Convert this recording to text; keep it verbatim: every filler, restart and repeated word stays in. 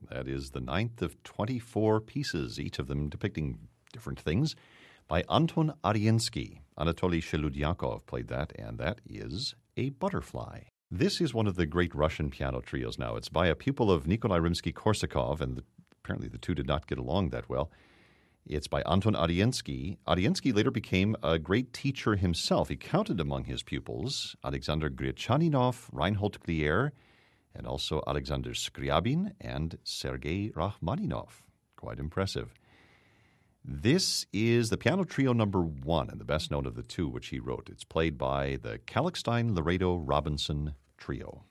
That is the ninth of twenty-four pieces, each of them depicting different things, by Anton Ariensky. Anatoly Sheludyakov played that, and that is a butterfly. This is one of the great Russian piano trios now. It's by a pupil of Nikolai Rimsky-Korsakov, and the, apparently the two did not get along that well. It's by Anton Ariensky. Ariensky later became a great teacher himself. He counted among his pupils Alexander Gryachaninov, Reinhold Glier, and also Alexander Skryabin and Sergei Rachmaninoff. Quite impressive. This is the piano trio number one, and the best known of the two which he wrote. It's played by the Kalkstein-Laredo Robinson Trio.